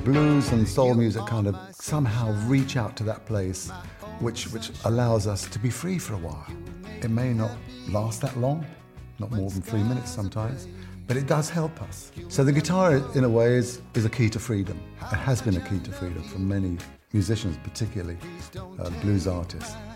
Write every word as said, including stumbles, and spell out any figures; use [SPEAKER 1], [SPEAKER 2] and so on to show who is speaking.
[SPEAKER 1] Blues and soul music kind of somehow reach out to that place which, which allows us to be free for a while. It may not last that long, not more than three minutes sometimes, but it does help us. So the guitar, in a way, is, is a key to freedom. It has been a key to freedom for many musicians, particularly uh, blues artists.